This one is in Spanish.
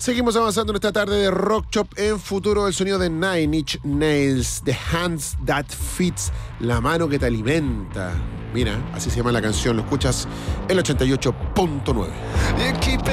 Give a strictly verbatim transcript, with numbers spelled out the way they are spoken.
Seguimos avanzando en esta tarde de Rock Shop. En futuro, el sonido de Nine Inch Nails, The Hands That Fits, la mano que te alimenta. Mira, así se llama la canción, lo escuchas el ochenta y ocho punto nueve.